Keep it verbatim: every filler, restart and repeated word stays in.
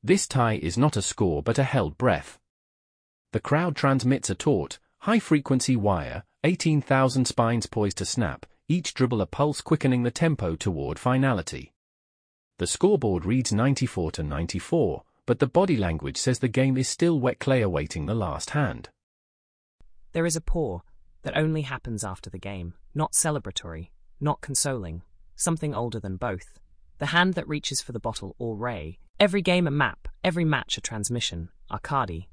This tie is not a score but a held breath. The crowd transmits a taut, high-frequency wire, eighteen thousand spines poised to snap, each dribble a pulse quickening the tempo toward finality. The scoreboard reads ninety-four to ninety-four, but the body language says the game is still wet clay awaiting the last hand. There is a pour that only happens after the game, not celebratory, not consoling, something older than both. The hand that reaches for the bottle or ray, every game a map, every match a transmission, Arcadi,